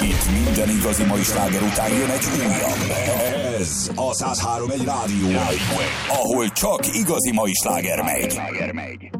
Itt minden igazi mai sláger után jön egy újabb. Ez a 103.1 rádió, ahol csak igazi mai sláger megy.